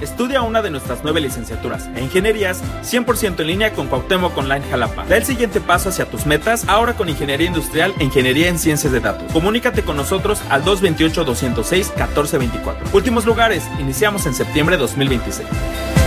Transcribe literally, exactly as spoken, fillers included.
Estudia una de nuestras nueve licenciaturas e ingenierías cien por ciento en línea con Cuauhtémoc Online Jalapa. Da el siguiente paso hacia tus metas ahora con Ingeniería Industrial e Ingeniería en Ciencias de Datos. Comunícate con nosotros al dos dos ocho, dos cero seis, uno cuatro dos cuatro. Últimos lugares, iniciamos en septiembre de dos mil veintiséis.